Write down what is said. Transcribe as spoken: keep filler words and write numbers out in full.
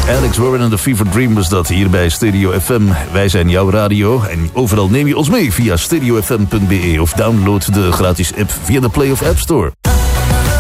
Alex Warren en The Fever Dream was dat hier bij Stereo F M. Wij zijn jouw radio en overal neem je ons mee via stereo f m punt b e of download de gratis app via de Play of App Store.